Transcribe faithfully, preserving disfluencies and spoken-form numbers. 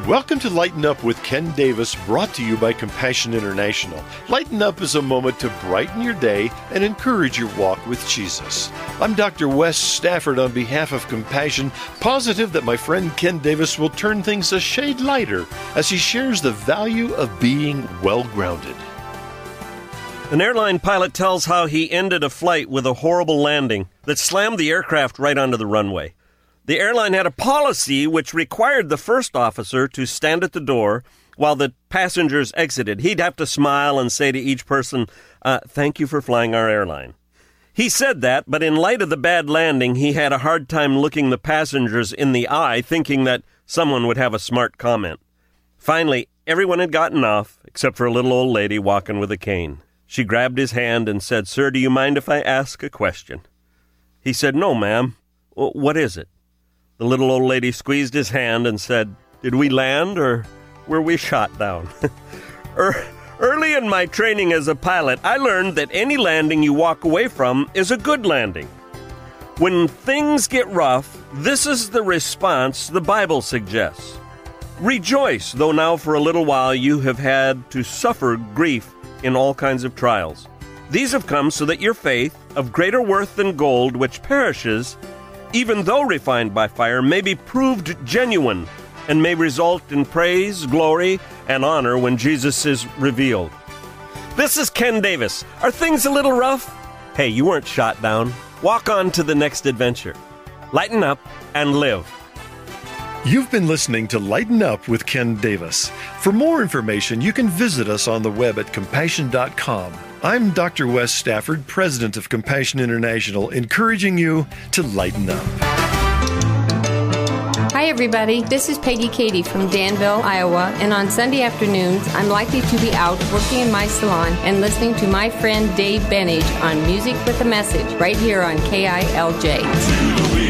Welcome to Lighten Up with Ken Davis, brought to you by Compassion International. Lighten Up is a moment to brighten your day and encourage your walk with Jesus. I'm Doctor Wes Stafford on behalf of Compassion, positive that my friend Ken Davis will turn things a shade lighter as he shares the value of being well-grounded. An airline pilot tells how he ended a flight with a horrible landing that slammed the aircraft right onto the runway. The airline had a policy which required the first officer to stand at the door while the passengers exited. He'd have to smile and say to each person, uh, thank you for flying our airline. He said that, but in light of the bad landing, he had a hard time looking the passengers in the eye, thinking that someone would have a smart comment. Finally, everyone had gotten off, except for a little old lady walking with a cane. She grabbed his hand and said, "Sir, do you mind if I ask a question?" He said, "No, ma'am. What is it?" The little old lady squeezed his hand and said, "Did we land or were we shot down?" er, early in my training as a pilot, I learned that any landing you walk away from is a good landing. When things get rough, this is the response the Bible suggests. Rejoice, though now for a little while you have had to suffer grief in all kinds of trials. These have come so that your faith, of greater worth than gold, which perishes, even though refined by fire, may be proved genuine and may result in praise, glory, and honor when Jesus is revealed. This is Ken Davis. Are things a little rough? Hey, you weren't shot down. Walk on to the next adventure. Lighten up and live. You've been listening to Lighten Up with Ken Davis. For more information, you can visit us on the web at compassion dot com. I'm Doctor Wes Stafford, President of Compassion International, encouraging you to lighten up. Hi, everybody. This is Peggy Katie from Danville, Iowa, and on Sunday afternoons, I'm likely to be out working in my salon and listening to my friend Dave Benage on Music with a Message right here on K I L J.